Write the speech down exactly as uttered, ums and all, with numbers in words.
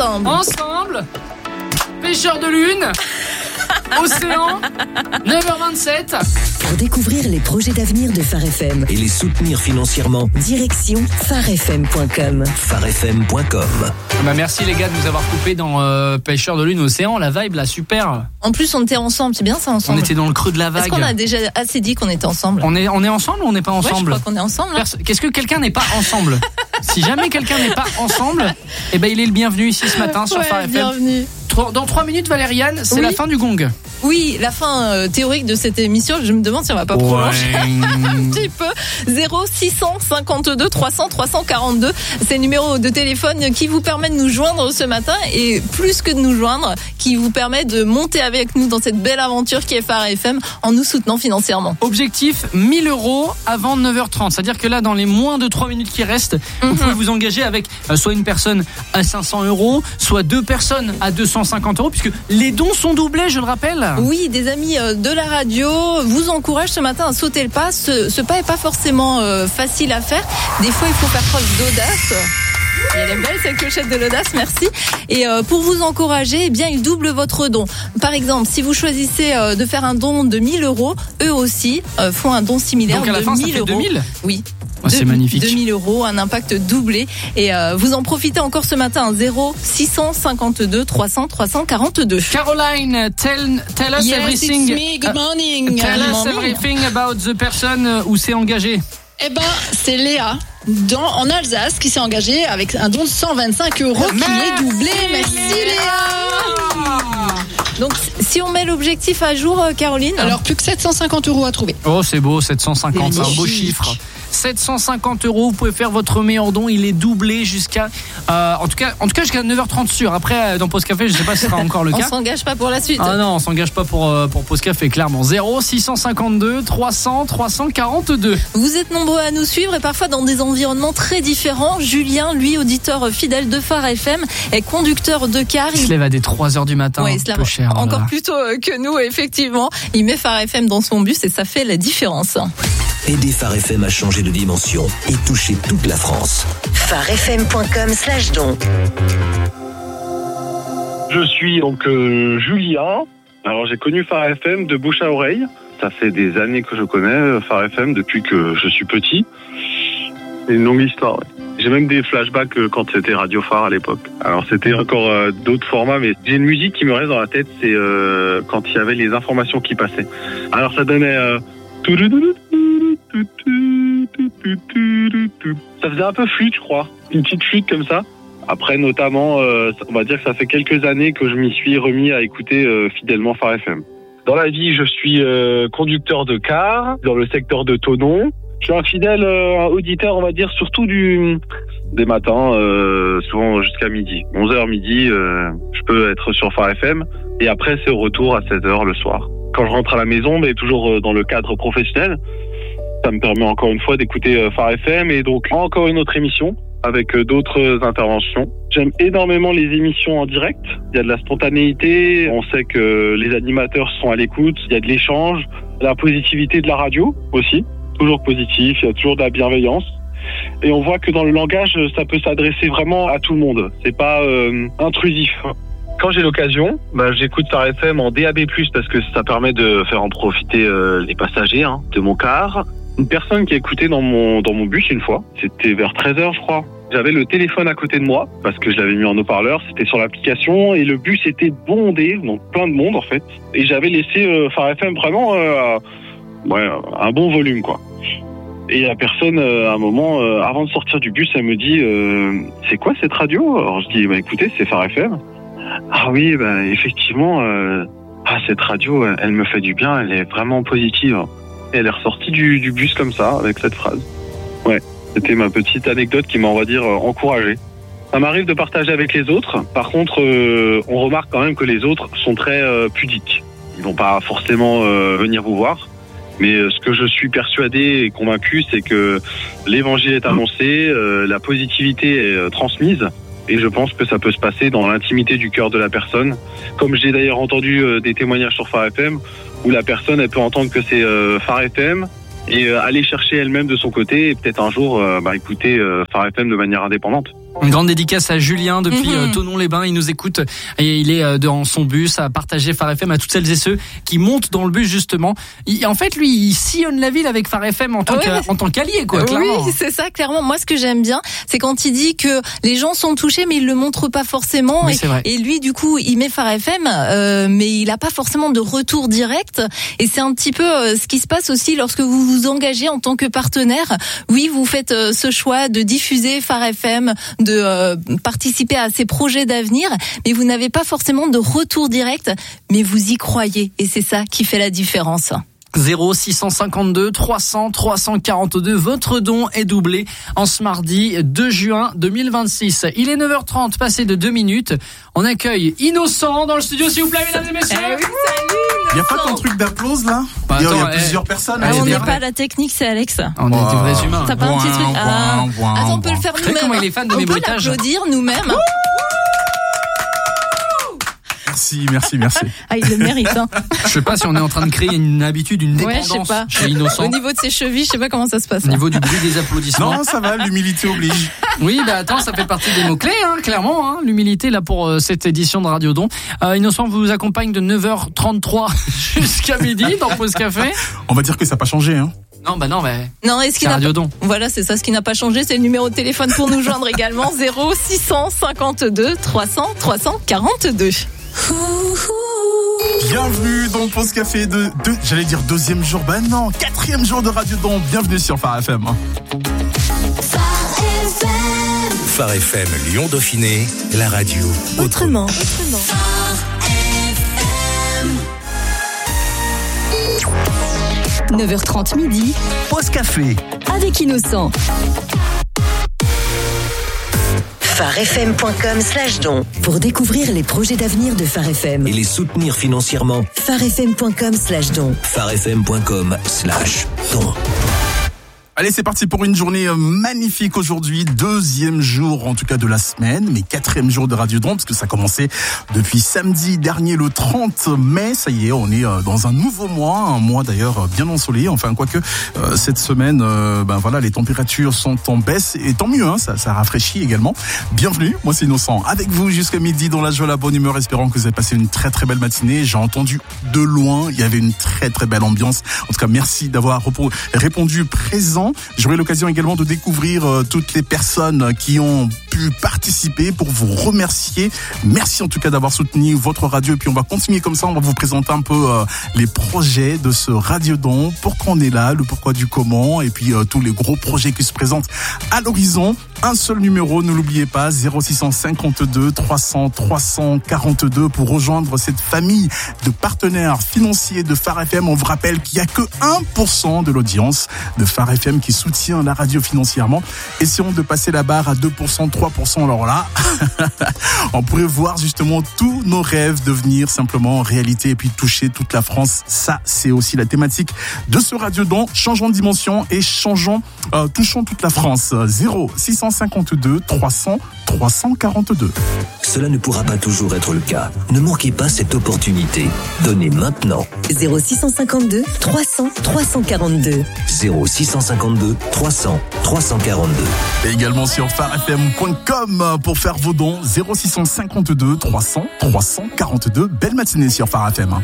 ensemble. Ensemble, pêcheurs de lune, Océan, neuf heures vingt-sept. Pour découvrir les projets d'avenir de Phare F M et les soutenir financièrement, direction phare f m point com. phare f m point com. Bah merci les gars de nous avoir coupé dans euh, Pêcheurs de lune, Océan, la vibe là, super. En plus, on était ensemble, c'est bien ça, ensemble. On était dans le creux de la vague. Est-ce qu'on a déjà assez dit qu'on était ensemble? On est, on est ensemble ou on n'est pas ensemble? Ouais, je crois qu'on est ensemble. Hein. Qu'est-ce que quelqu'un n'est pas ensemble? Si jamais quelqu'un n'est pas ensemble, eh ben il est le bienvenu ici ce matin sur ouais, Phare F M. Bienvenue. Dans trois minutes, Valériane, c'est oui. la fin du gong. Oui, la fin euh, théorique de cette émission. Je me demande si on va pas ouais. prolonger un petit peu. zéro six cent cinquante-deux trois cents trois cent quarante-deux, c'est le numéro de téléphone qui vous permet de nous joindre ce matin et plus que de nous joindre, qui vous permet de monter avec nous dans cette belle aventure qui est Phare F M en nous soutenant financièrement. Objectif mille euros avant neuf heures trente. C'est-à-dire que là, dans les moins de trois minutes qui restent, mm-hmm. vous pouvez vous engager avec euh, soit une personne à cinq cents euros, soit deux personnes à deux cent cinquante euros, puisque les dons sont doublés, je le rappelle. Oui, des amis de la radio vous encouragent ce matin à sauter le pas. Ce, ce pas est pas forcément euh, facile à faire. Des fois, il faut faire preuve d'audace. Elle est belle cette clochette de l'audace, merci. Et euh, pour vous encourager, eh bien, ils doublent votre don. Par exemple, si vous choisissez euh, de faire un don de mille euros, eux aussi euh, font un don similaire. Donc à la de fin, mille ça fait euros. deux mille. Oui. Oh, c'est magnifique. deux mille euros, un impact doublé. Et euh, vous en profitez encore ce matin. zéro six cent cinquante-deux trois cents trois cent quarante-deux. Caroline, tell, tell us yes, everything. It's me. Good morning. Uh, tell Good us morning. everything about the person où c'est engagé. Eh ben, c'est Léa dans, en Alsace qui s'est engagée avec un don de cent vingt-cinq euros qui est doublé. Merci Léa. Donc, si on met l'objectif à jour, Caroline. Alors, plus que sept cent cinquante euros à trouver. Oh, c'est beau, sept cent cinquante, c'est un beau chiffre. sept cent cinquante euros, vous pouvez faire votre meilleur don, il est doublé jusqu'à euh, en tout cas en tout cas jusqu'à neuf heures trente sûr. Après dans Pause Café, je sais pas si ce sera encore le cas. On s'engage pas pour la suite. Ah non, on s'engage pas pour euh, pour Pause Café clairement. zéro six cent cinquante-deux trois cents trois cent quarante-deux. Vous êtes nombreux à nous suivre et parfois dans des environnements très différents. Julien, lui auditeur fidèle de Phare F M, est conducteur de car. Il se lève à des trois heures du matin, ouais, un peu cher. Encore là. plus tôt que nous effectivement. Il met Phare F M dans son bus et ça fait la différence. Aidez Phare F M à changer de dimension et toucher toute la France. phare f m point com slash don. Je suis donc euh, Julien. Alors j'ai connu Phare F M de bouche à oreille. Ça fait des années que je connais Phare F M depuis que je suis petit. C'est une longue histoire. Ouais. J'ai même des flashbacks quand c'était Radio Phare à l'époque. Alors c'était encore euh, d'autres formats, mais j'ai une musique qui me reste dans la tête, c'est euh, quand il y avait les informations qui passaient. Alors ça donnait... Euh, ça faisait un peu flûte, je crois. Une petite flûte comme ça. Après, notamment, euh, on va dire que ça fait quelques années que je m'y suis remis à écouter euh, fidèlement Phare F M. Dans la vie, je suis euh, conducteur de car dans le secteur de Thonon. Je suis un fidèle euh, auditeur, on va dire, surtout du des matins, euh, souvent jusqu'à midi. onze heures midi, euh, je peux être sur Phare F M. Et après, c'est au retour à seize heures le soir. Quand je rentre à la maison, mais toujours dans le cadre professionnel, ça me permet encore une fois d'écouter Phare F M et donc encore une autre émission avec d'autres interventions. J'aime énormément les émissions en direct. Il y a de la spontanéité, on sait que les animateurs sont à l'écoute, il y a de l'échange, la positivité de la radio aussi, toujours positif, il y a toujours de la bienveillance. Et on voit que dans le langage, ça peut s'adresser vraiment à tout le monde. C'est pas euh, intrusif. Quand j'ai l'occasion, bah, j'écoute Phare F M en D A B plus, parce que ça permet de faire en profiter euh, les passagers hein, de mon car. Une personne qui a écouté dans mon, dans mon bus une fois, c'était vers treize heures je crois. J'avais le téléphone à côté de moi, parce que je l'avais mis en haut-parleur, c'était sur l'application, et le bus était bondé, donc plein de monde en fait. Et j'avais laissé euh, Phare F M vraiment euh, ouais, un bon volume quoi. Et la personne, euh, à un moment, euh, avant de sortir du bus, elle me dit euh, « C'est quoi cette radio ?» Alors je dis bah, « Écoutez, c'est Phare F M. » Ah oui, bah, effectivement, euh, ah, cette radio, elle, elle me fait du bien, elle est vraiment positive. Et elle est ressortie du, du bus comme ça, avec cette phrase. Ouais, c'était ma petite anecdote qui m'a, on va dire, euh, encouragé. Ça m'arrive de partager avec les autres. Par contre, euh, on remarque quand même que les autres sont très euh, pudiques. Ils vont pas forcément euh, venir vous voir. Mais euh, ce que je suis persuadé et convaincu, c'est que l'évangile est annoncé, euh, la positivité est euh, transmise. Et je pense que ça peut se passer dans l'intimité du cœur de la personne. Comme j'ai d'ailleurs entendu euh, des témoignages sur Phare F M, où la personne, elle peut entendre que c'est euh, Phare F M et euh, aller chercher elle-même de son côté et peut-être un jour euh, bah, écouter euh, Phare F M de manière indépendante. Une grande dédicace à Julien depuis Mhm. euh, Thonon-les-Bains. Il nous écoute et il est euh, dans son bus à partager Phare F M à toutes celles et ceux qui montent dans le bus justement. Il, en fait, lui, il sillonne la ville avec Phare F M en tant Ouais. que- en tant qu'allié, quoi. Clairement. Oui, c'est ça, clairement. Moi, ce que j'aime bien, c'est quand il dit que les gens sont touchés, mais ils le montrent pas forcément. Oui, et, c'est vrai. et lui, du coup, il met Phare F M, euh, mais il a pas forcément de retour direct. Et c'est un petit peu euh, ce qui se passe aussi lorsque vous vous engagez en tant que partenaire. Oui, vous faites euh, ce choix de diffuser Phare F M, de euh, participer à ces projets d'avenir, mais vous n'avez pas forcément de retour direct, mais vous y croyez. Et c'est ça qui fait la différence. zéro six cent cinquante-deux trois cents trois cent quarante-deux. Votre don est doublé en ce mardi deux juin deux mille vingt-six. Il est neuf heures trente, passé de deux minutes. On accueille Innocent dans le studio, s'il vous plaît, mesdames et messieurs. Eh oui, salut, Il n'y a pas Innocent. ton truc d'applause là Bah, Il y a, il y a attends, plusieurs eh. personnes. Ah, Allez, on viens. n'est pas à la technique, c'est Alex. On est des vrais humains. T'as pas un petit truc Ouin, ah. ouin, Attends, on peut ouin. le faire Vous savez nous-mêmes. comment il est fan de on mes peut bruitages l'applaudir nous-mêmes. Merci, merci, merci. Ah, il le mérite. Hein. Je sais pas si on est en train de créer une habitude, une Ouais, je sais dépendance pas. chez Innocent. Au niveau de ses chevilles, je sais pas comment ça se passe. Au niveau du bruit des applaudissements. Non, ça va, l'humilité oblige. Oui, bah attends, ça fait partie des mots-clés, hein, clairement, hein, l'humilité là pour euh, cette édition de Radio Don. Euh, Innocent vous accompagne de neuf heures trente-trois jusqu'à midi dans Pause Café. On va dire que ça n'a pas changé. Hein. Non, bah non, mais Non, est-ce qu'il c'est n'a Radio pas... Don. Voilà, c'est ça. Ce qui n'a pas changé, c'est le numéro de téléphone pour nous joindre également. zéro six cent cinquante-deux trois cents trois cent quarante-deux. Bienvenue dans le Pause Café de, de j'allais dire deuxième jour, ben non, quatrième jour de Radio Don. Bienvenue sur Phare F M. Phare F M Lyon Dauphiné, la radio Autrement. neuf heures trente midi, Pause Café. avec Innocent. pharefm.com slash don. Pour découvrir les projets d'avenir de Phare F M. Et les soutenir financièrement. pharefm.com slash don. pharefm.com slash don. Allez, c'est parti pour une journée magnifique aujourd'hui, deuxième jour en tout cas de la semaine, mais quatrième jour de Radio Don, parce que ça a commencé depuis samedi dernier le trente mai, ça y est, on est dans un nouveau mois, un mois d'ailleurs bien ensoleillé, enfin quoique euh, cette semaine, euh, ben voilà, les températures sont en baisse, et tant mieux, hein, ça, ça rafraîchit également. Bienvenue, moi c'est Innocent, avec vous jusqu'à midi dans la joie, la bonne humeur, espérant que vous avez passé une très très belle matinée. J'ai entendu de loin, il y avait une très très belle ambiance, en tout cas merci d'avoir répondu présent. J'aurai l'occasion également de découvrir euh, toutes les personnes qui ont pu participer pour vous remercier. Merci en tout cas d'avoir soutenu votre radio, et puis on va continuer comme ça, on va vous présenter un peu euh, les projets de ce Radio Don, pourquoi on est là, le pourquoi du comment, et puis euh, tous les gros projets qui se présentent à l'horizon. Un seul numéro, ne l'oubliez pas, zéro six cent cinquante-deux trois cents trois cent quarante-deux pour rejoindre cette famille de partenaires financiers de Phare F M. On vous rappelle qu'il n'y a que un pour cent de l'audience de Phare F M qui soutient la radio financièrement. Essayons de passer la barre à deux pour cent, trois pour cent. Alors là, on pourrait voir justement tous nos rêves devenir simplement réalité et puis toucher toute la France. Ça, c'est aussi la thématique de ce Radio Don. Changeons de dimension et changeons, euh, touchons toute la France. zéro six cent cinquante-deux trois cents trois cent quarante-deux. Cela ne pourra pas toujours être le cas. Ne manquez pas cette opportunité. Donnez maintenant. zéro six cent cinquante-deux trois cents trois cent quarante-deux. zéro six cent cinquante-deux trois cents trois cent quarante-deux. Et également sur pharefm point com pour faire vos dons. zéro six cent cinquante-deux trois cents trois cent quarante-deux. Belle matinée sur Phare F M.